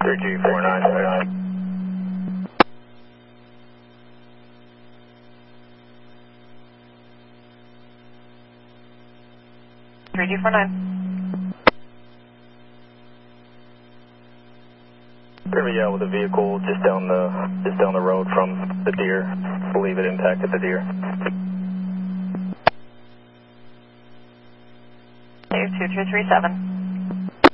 3249. 3249. Currently out with a vehicle just down the road from the deer. Believe it impacted the deer. 2237.